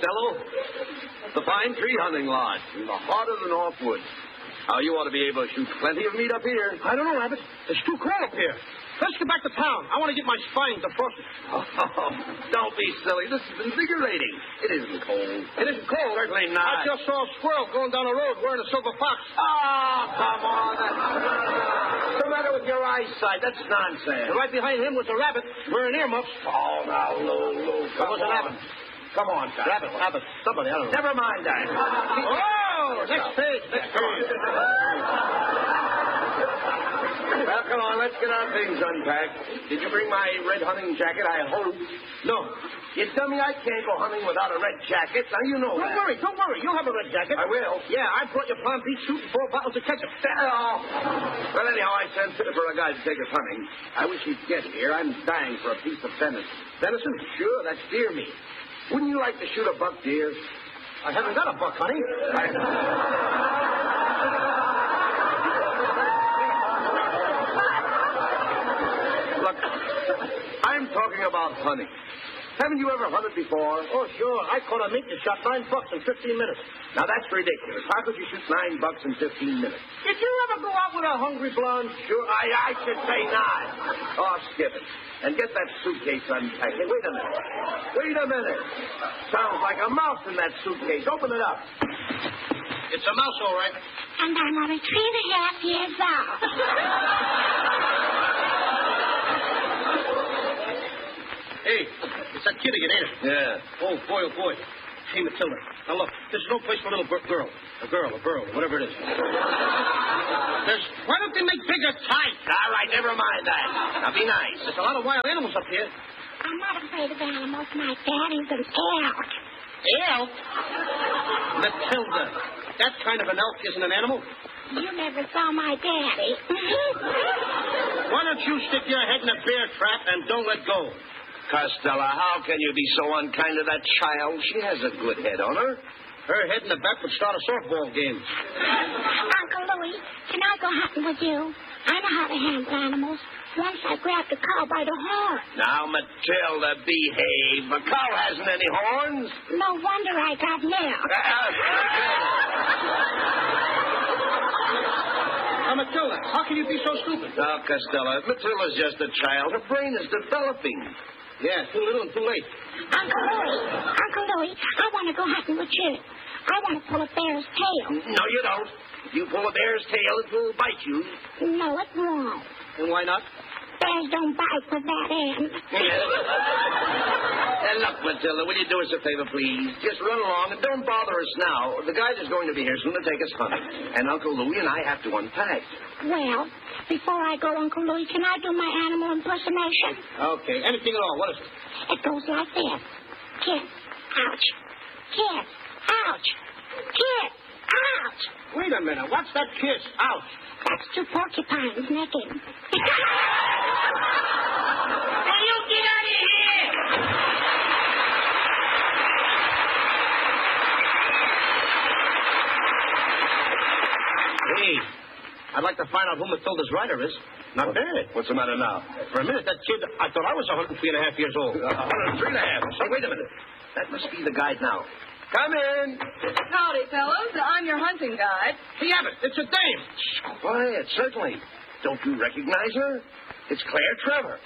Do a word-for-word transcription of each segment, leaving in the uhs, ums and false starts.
Costello. The Pine Tree Hunting Lodge in the heart of the North Woods. Now, you ought to be able to shoot plenty of meat up here. I don't know, Abbott. It's too cold up here. Let's get back to town. I want to get my spine defrosted. Oh, don't be silly. This is invigorating. It isn't cold. It isn't cold. Certainly not. I just saw a squirrel going down the road wearing a silver fox. Oh, come on. What's the matter with your eyesight? That's nonsense. And right behind him was a rabbit wearing earmuffs. Oh, now, Lou, Lou, That was an rabbit. Come on, Tom. Rabbit, rabbit. Somebody, I don't know. Never mind that. Oh, next page, next page. Well, come on, let's get our things unpacked. Did you bring my red hunting jacket, I hope? No. You dummy, I can't go hunting without a red jacket. Now, you know Don't that. worry, don't worry. You'll have a red jacket. I will. Yeah, I brought you Palm Beach suit and four bottles of ketchup. Oh. Well, anyhow, I sent for a guy to take us hunting. I wish he'd get here. I'm dying for a piece of venison. Venison? Sure, that's deer meat. Wouldn't you like to shoot a buck deer? I haven't got a buck, honey. I... Look, I'm talking about hunting. Haven't you ever hunted before? Oh, sure. I caught a mink that shot nine bucks in fifteen minutes. Now, that's ridiculous. How could you shoot nine bucks in fifteen minutes? Did you ever go out with a hungry blonde? Sure, I, I should say not. Oh, skip it. And get that suitcase unpacked. Hey, wait a minute. Wait a minute. Sounds like a mouse in that suitcase. Open it up. It's a mouse, all right. And I'm only three and a half years old. Hey, it's that kid again, ain't it? Yeah. Oh, boy, oh, boy. Hey, Matilda. Now, look, this is no place for a little girl. A girl, a girl, whatever it is. There's, why don't they make bigger tights? All right, never mind that. Now, be nice. There's a lot of wild animals up here. I'm not afraid of animals. My daddy's an elk. Elk? Matilda, that kind of an elk isn't an animal. You never saw my daddy. Why don't you stick your head in a bear trap and don't let go? Costello, how can you be so unkind to that child? She has a good head on her. Her head in the back would start a softball game. Uncle Louie, can I go hunting with you? I know how to handle animals. Once I grabbed a cow by the horn. Now, Matilda, behave. A cow hasn't any horns. No wonder I got milk. Now, Matilda, how can you be so stupid? Now, Costello, Matilda's just a child. Her brain is developing. Yeah, too little and too late. Uncle Louie, Uncle Louie, I want to go hunting with you. I want to pull a bear's tail. No, you don't. If you pull a bear's tail, it will bite you. No, it won't. And why not? Bears don't bite with that end. And look, Matilda, will you do us a favor, please? Just run along and don't bother us now. The guide is going to be here soon to take us hunting. And Uncle Louie and I have to unpack. Well, before I go, Uncle Louie, can I do my animal impersonation? Okay, anything at all. What is it? It goes like this. Kiss, ouch. Kiss, ouch. Kiss, ouch. Wait a minute. What's that kiss? Ouch. That's two porcupines necking. Hey, you get out of here! Hey, I'd like to find out who Matilda's rider is. Not bad. What's the matter now? For a minute, that kid, I thought I was one hundred three and a half years old. Uh, one hundred three and a half. Say, wait a minute. That must be the guide now. Come in. Howdy, fellows. I'm your hunting guide. Hey, Abbott, it's a dame. Quiet, certainly. Don't you recognize her? It's Claire Trevor.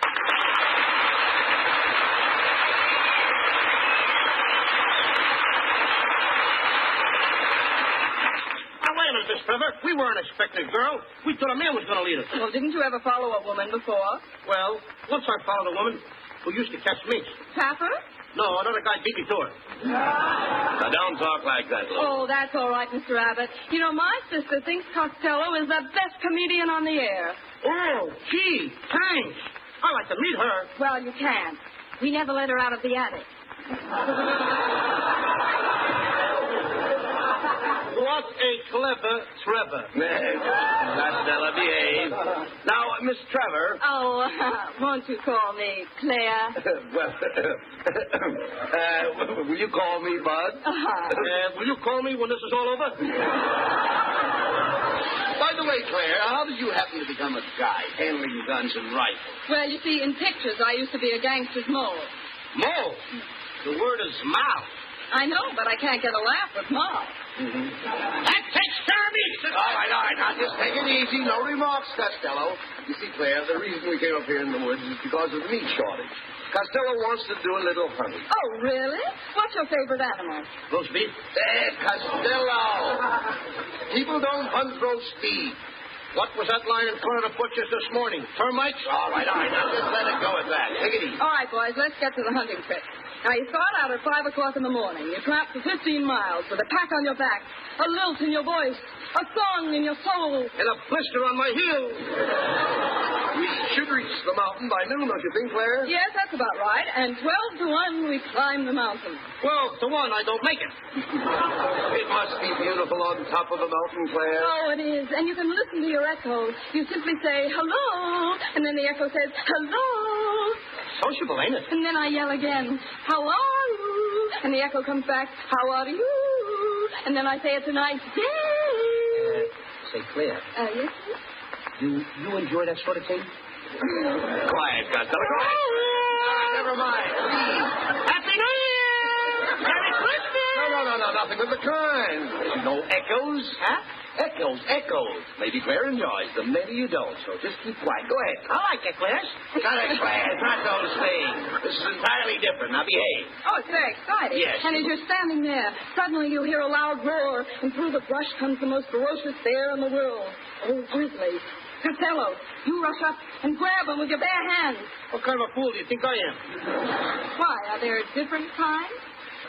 Now, wait a minute, Miss Trevor. We weren't expecting a girl. We thought a man was going to lead us. Well, didn't you ever follow a woman before? Well, once I followed a woman who used to catch minks. Tapper? No, another guy beat me to it. Now, don't talk like that, Lou. Oh, that's all right, Mister Abbott. You know, my sister thinks Costello is the best comedian on the air. Oh, gee, thanks. I'd like to meet her. Well, you can. We never let her out of the attic. What a clever Trevor. Costello, behave. Now, Miss Trevor. Oh, won't you call me Claire? Well, uh, will you call me Bud? Uh-huh. Uh, will you call me when this is all over? By the way, Claire, how did you happen to become a guide handling guns and rifles? Well, you see, in pictures, I used to be a gangster's mole. Mo. The word is mouth. I know, but I can't get a laugh with Mom. Mm-hmm. That takes care of me. All right, all right. Now, just take it easy. No remarks, Costello. You see, Claire, the reason we came up here in the woods is because of the meat shortage. Costello wants to do a little hunting. Oh, really? What's your favorite animal? Roast beef? Hey, Costello! People don't hunt roast beef. What was that line in front of the butcher's this morning? Termites? All right, all right. Now, just let it go at that. Take it easy. All right, boys, let's get to the hunting trip. Now, you start out at five o'clock in the morning. You tramp for fifteen miles with a pack on your back, a lilt in your voice, a song in your soul. And a blister on my heel. We should reach the mountain by noon, don't you think, Claire? Yes, that's about right. And twelve to one, we climb the mountain. Twelve to one, I don't make it. It must be beautiful on top of the mountain, Claire. Oh, it is. And you can listen to your echo. You simply say, hello, and then the echo says, hello. Sociable, ain't it? And then I yell again, how are you? And the echo comes back, how are you? And then I say, it's a nice day. Uh, say, Claire, Uh, yes, sir? you you enjoy that sort of thing? Quiet, Costello. Quiet. Ah, never mind. Happy New Year! Merry Christmas! No, no, no, no, nothing of the kind. No echoes. Huh? Echoes, echoes. Maybe Claire enjoys them, maybe you don't. So just keep quiet. Go ahead. I like it, Claire. Not it, Claire. Not those things. This is entirely different. Now behave. Oh, it's very exciting. Yes. And as you're standing there, suddenly you hear a loud roar, and through the brush comes the most ferocious bear in the world. Oh, grizzly. Costello, you rush up and grab him with your bare hands. What kind of a fool do you think I am? Why, are there different kinds?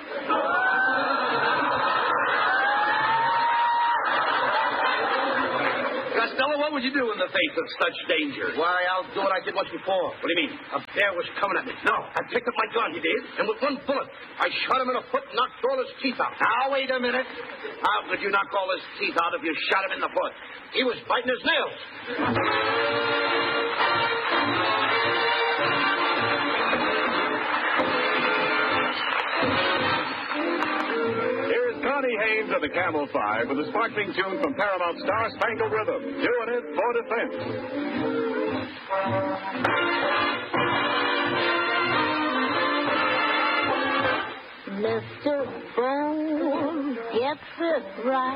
Costello, what would you do in the face of such danger? Why, I'll do what I did once before. What do you mean? A bear was coming at me. No, I picked up my gun, he did, and with one bullet, I shot him in the foot and knocked all his teeth out. Now, wait a minute. How could you knock all his teeth out if you shot him in the foot? He was biting his nails. Here's Connie Haynes of the Camel Five with a sparkling tune from Paramount Star Spangled Rhythm, doing it for defense. Mister Bones gets it right.